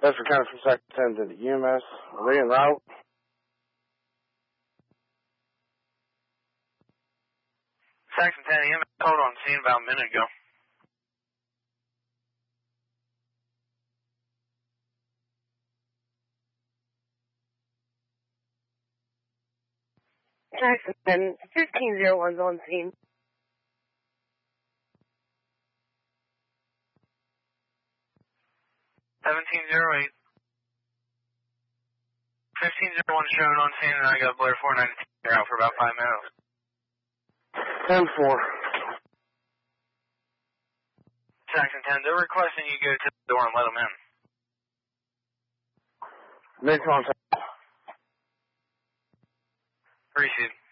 That's for kind of Section 10 to the EMS. Are they en route? Section 10 EMS, hold on scene about a minute ago. Jackson 10, 1501's on scene. $17.08. 1501 shown on scene, and I got Blair 492 out for about 5 minutes. 10-4. Jackson 10, they're requesting you go to the door and let them in. Make contact. Appreciate it.